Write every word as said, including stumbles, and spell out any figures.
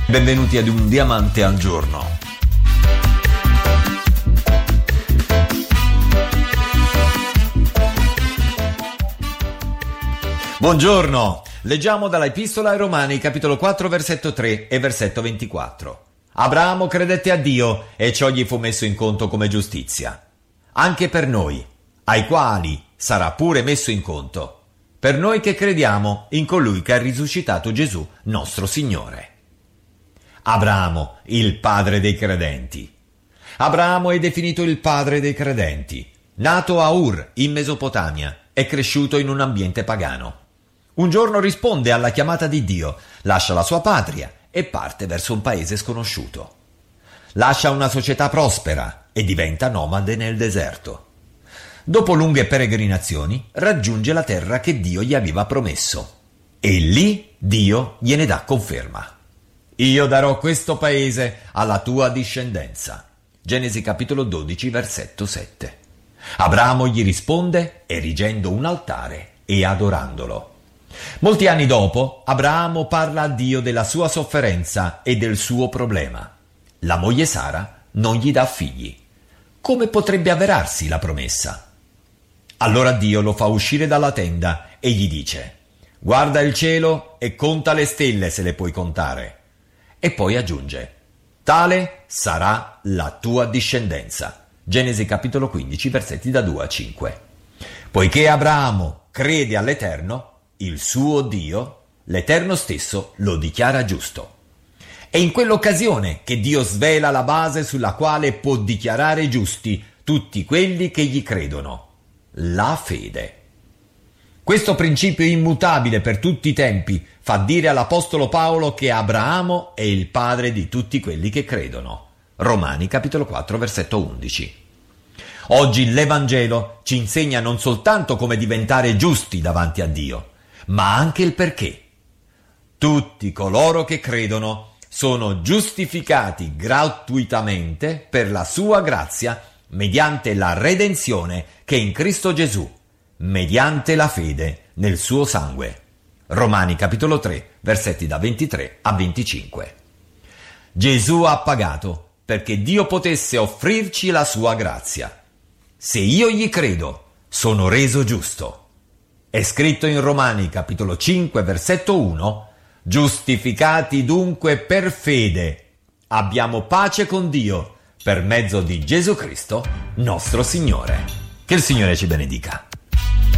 Benvenuti ad Un Diamante al Giorno. Buongiorno! Leggiamo dalla Epistola ai Romani, capitolo quattro, versetto tre e versetto ventiquattro. Abramo credette a Dio e ciò gli fu messo in conto come giustizia. Anche per noi, ai quali sarà pure messo in conto, per noi che crediamo in colui che ha risuscitato Gesù, nostro Signore. Abramo, il padre dei credenti. Abramo è definito il padre dei credenti. Nato a Ur, in Mesopotamia, è cresciuto in un ambiente pagano. Un giorno risponde alla chiamata di Dio, lascia la sua patria e parte verso un paese sconosciuto. Lascia una società prospera e diventa nomade nel deserto. Dopo lunghe peregrinazioni raggiunge la terra che Dio gli aveva promesso e lì Dio gliene dà conferma. Io darò questo paese alla tua discendenza. Genesi capitolo dodici, versetto sette. Abramo gli risponde erigendo un altare e adorandolo. Molti anni dopo, Abramo parla a Dio della sua sofferenza e del suo problema. La moglie Sara non gli dà figli. Come potrebbe avverarsi la promessa? Allora Dio lo fa uscire dalla tenda e gli dice: guarda il cielo e conta le stelle se le puoi contare. E poi aggiunge: tale sarà la tua discendenza. Genesi capitolo quindici, versetti da due a cinque. Poiché Abramo crede all'Eterno, il suo Dio, l'Eterno stesso lo dichiara giusto. È in quell'occasione che Dio svela la base sulla quale può dichiarare giusti tutti quelli che gli credono: la fede. Questo principio immutabile per tutti i tempi fa dire all'Apostolo Paolo che Abramo è il padre di tutti quelli che credono. Romani capitolo quattro, versetto undici. Oggi l'Evangelo ci insegna non soltanto come diventare giusti davanti a Dio, ma anche il perché. Tutti coloro che credono sono giustificati gratuitamente per la sua grazia mediante la redenzione che è in Cristo Gesù, mediante la fede nel suo sangue. Romani capitolo tre, versetti da ventitré a venticinque. Gesù ha pagato perché Dio potesse offrirci la sua grazia. Se io gli credo, sono reso giusto. È scritto in Romani capitolo cinque, versetto uno: giustificati dunque per fede, abbiamo pace con Dio per mezzo di Gesù Cristo, nostro Signore. Che il Signore ci benedica.